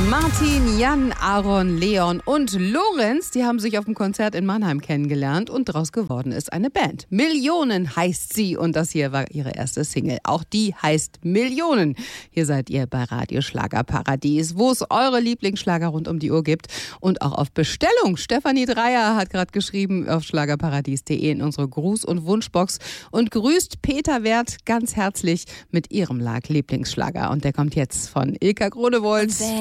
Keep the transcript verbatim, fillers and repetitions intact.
Martin, Jan, Aaron, Leon und Lorenz, die haben sich auf dem Konzert in Mannheim kennengelernt und daraus geworden ist eine Band. Millionen heißt sie und das hier war ihre erste Single. Auch die heißt Millionen. Hier seid ihr bei Radio Schlagerparadies, wo es eure Lieblingsschlager rund um die Uhr gibt und auch auf Bestellung. Stefanie Dreier hat gerade geschrieben auf schlagerparadies punkt de in unsere Gruß- und Wunschbox und grüßt Peter Wert ganz herzlich mit ihrem Lieblingsschlager. Und der kommt jetzt von Ilka Gronewold.